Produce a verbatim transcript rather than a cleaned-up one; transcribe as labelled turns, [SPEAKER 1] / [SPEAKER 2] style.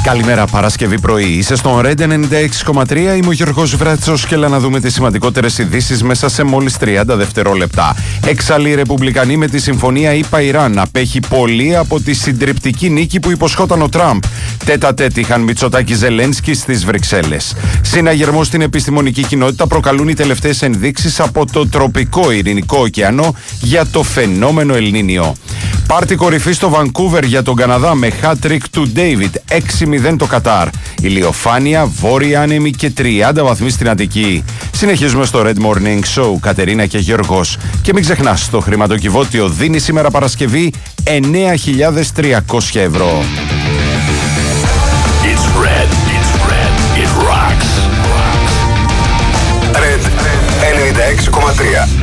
[SPEAKER 1] Καλημέρα, Παρασκευή πρωί. Είσαι στον Red ενενήντα έξι κόμμα τρία. Είμαι ο Γιώργος Βράτσος και έλα να δούμε τις σημαντικότερες ειδήσεις μέσα σε μόλις τριάντα δευτερόλεπτα. Έξαλλοι οι Ρεπουμπλικανοί με τη συμφωνία ΗΠΑ-Ιράν. Απέχει πολύ από τη συντριπτική νίκη που υποσχόταν ο Τραμπ. Τέτα τέτ είχαν Μητσοτάκη-Ζελένσκι στις Βρυξέλλες. Συναγερμό στην επιστημονική κοινότητα προκαλούν οι τελευταίες ενδείξεις από το τροπικό Ειρηνικό ωκεανό για το φαινόμενο Ελνίνιο. Πάρτι κορυφή στο Βανκούβερ για τον Καναδά με hat-trick του Ντέιβιντ, έξι μηδέν το Κατάρ. Ηλιοφάνεια, βόρεια άνεμη και τριάντα βαθμοί στην Αττική. Συνεχίζουμε στο Red Morning Show, Κατερίνα και Γιώργος. Και μην ξεχνάς, το χρηματοκιβώτιο δίνει σήμερα Παρασκευή εννέα χιλιάδες τριακόσια ευρώ.
[SPEAKER 2] It's red, it's red, it rocks. Red ενενήντα έξι κόμμα τρία.